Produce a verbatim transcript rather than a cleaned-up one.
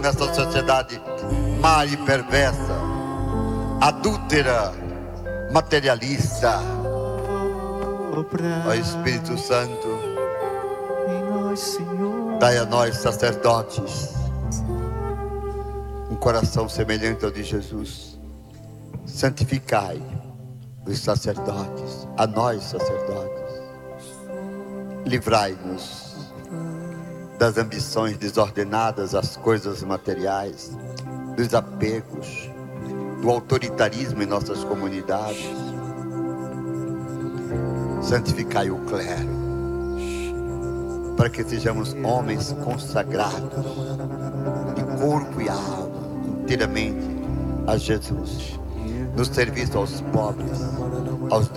nessa sociedade má e perversa, adúltera, materialista. Ó Espírito Santo, dai a nós, sacerdotes, um coração semelhante ao de Jesus. Santificai os sacerdotes, a nós, sacerdotes. Livrai-nos das ambições desordenadas às coisas materiais, dos apegos, do autoritarismo em nossas comunidades. Santificai o clero, para que sejamos homens consagrados, de corpo e alma, inteiramente a Jesus, no serviço aos pobres, aos